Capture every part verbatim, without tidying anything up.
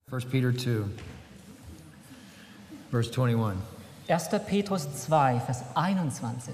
First Peter two, verse twenty-one. erster Petrus zwei, Vers einundzwanzig.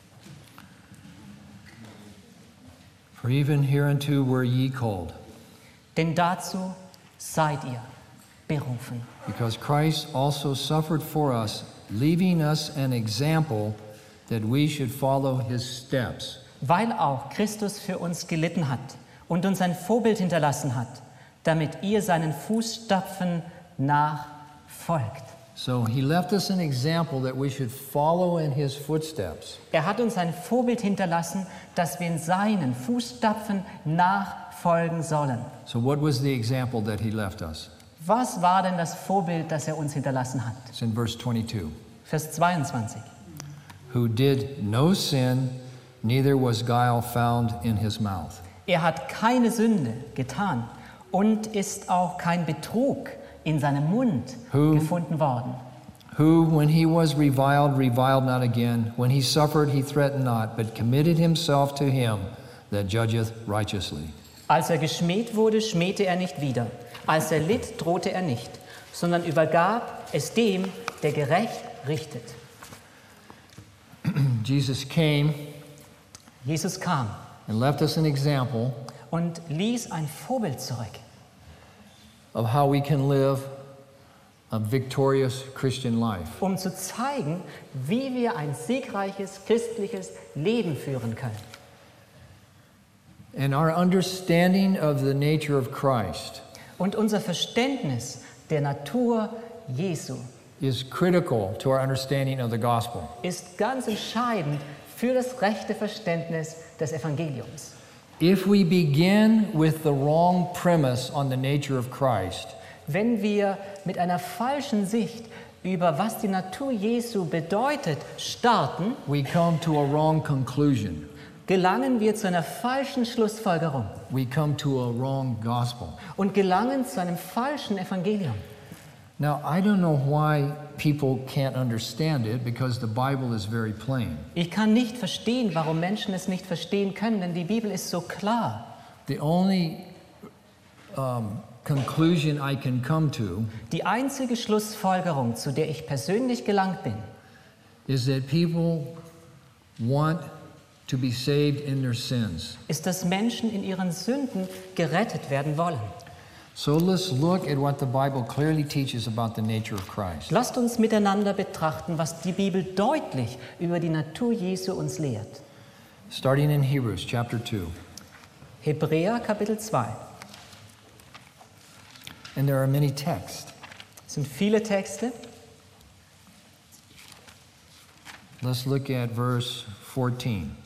For even hereunto were ye called, Denn dazu seid ihr berufen. because Christ also suffered for us, leaving us an example that we should follow his steps. Weil auch Christus für uns gelitten hat und uns ein Vorbild hinterlassen hat, damit ihr seinen Fußstapfen nachfolgt. So he left us an example that we should follow in his footsteps. Er hat uns ein Vorbild hinterlassen, dass wir in seinen Fußstapfen nachfolgen sollen. So what was the example that he left us? Was war denn das Vorbild, das er uns hinterlassen hat? It's in verse twenty-two. Vers zweiundzwanzig. Who did no sin, neither was guile found in his mouth. Er hat keine Sünde getan und ist auch kein Betrug in seinem Mund Who- gefunden worden. Who, when he was reviled, reviled not again. When he suffered, he threatened not, but committed himself to him that judgeth righteously. Als er geschmäht wurde, schmähte er nicht wieder. Als er litt, drohte er nicht, sondern übergab es dem, der gerecht richtet. Jesus came Jesus kam and left us an example und ließ ein Vorbild zurück, of how we can live a victorious Christian life. um zu zeigen, wie wir ein siegreiches christliches Leben führen können. And our understanding of the nature of Christ Und unser Verständnis der Natur Jesu is critical to our understanding of the gospel. ist ganz entscheidend für das rechte Verständnis des Evangeliums. If we begin with the wrong premise on the nature of Christ, Wenn wir mit einer falschen Sicht über was die Natur Jesu bedeutet starten, we come to a wrong conclusion. gelangen wir zu einer falschen Schlussfolgerung We come to a wrong gospel. und gelangen zu einem falschen Evangelium. Now, I don't know why people can't understand it because the Bible is very plain. Ich kann nicht verstehen, warum Menschen es nicht verstehen können, denn die Bibel ist so klar. The only um, conclusion I can come to Die einzige Schlussfolgerung, zu der ich persönlich gelangt bin, is that people want to be saved in their sins. ist, dass Menschen in ihren Sünden gerettet werden wollen. So let's look at what the Bible clearly teaches about the nature of Christ. Lasst uns miteinander betrachten, was die Bibel deutlich über die Natur Jesu uns lehrt. Starting in Hebrews chapter two. Hebräer Kapitel zwei. And there are many texts. Es sind viele Texte. Let's look at verse fourteen.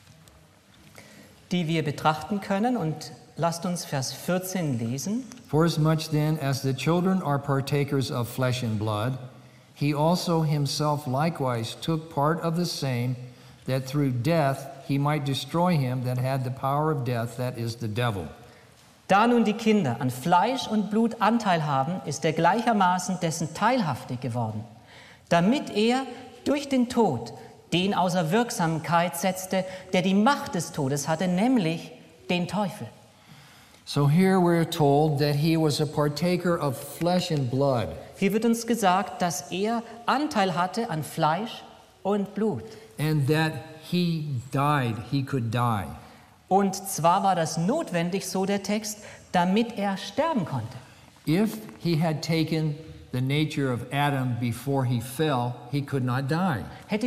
Die wir betrachten können, und lasst uns Vers vierzehn lesen. Forasmuch then as the children are partakers of flesh and blood, he also himself likewise took part of the same, that through death he might destroy him that had the power of death, that is the devil. Da nun die Kinder an Fleisch und Blut Anteil haben, ist er gleichermaßen dessen teilhaftig geworden, damit er durch den Tod den außer Wirksamkeit setzte, der die Macht des Todes hatte, nämlich den Teufel. So here we're told that he was a partaker of flesh and blood. Hier wird uns gesagt, dass er Anteil hatte an Fleisch und Blut. And that he died, he could die. Und zwar war das notwendig, so der Text, damit er sterben konnte. If he had taken the nature of Adam before he fell, he could not die. Hätte